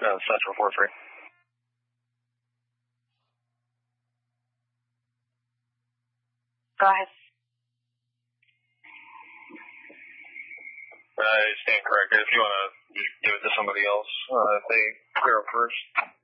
Central 4-3. Go ahead. I stand corrected. If you want to give it to somebody else, if they clear up first.